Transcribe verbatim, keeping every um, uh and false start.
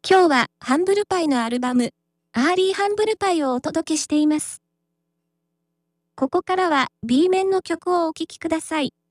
今日はハンブルパイのアルバム、アーリーハンブルパイをお届けしています。ここからは B 面の曲をお聴きください。